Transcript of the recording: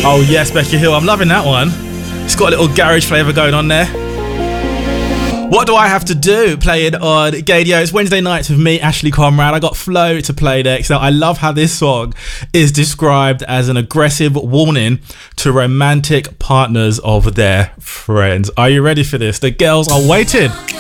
Oh yes, Becky Hill, I'm loving that one. It's got a little garage flavour going on there. What do I have to do? Play it on Gaydio. It's Wednesday nights with me, Ashley Conrad. I got Flo to play next. Now, I love how this song is described as an aggressive warning to romantic partners of their friends. Are you ready for this? The girls are waiting.